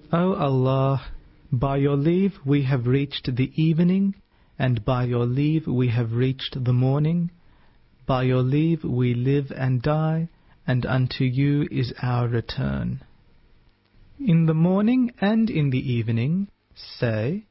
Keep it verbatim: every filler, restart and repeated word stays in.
O Allah, by your leave we have reached the evening, and by your leave we have reached the morning. By your leave we live and die, and unto you is our return. In the morning and in the evening, say,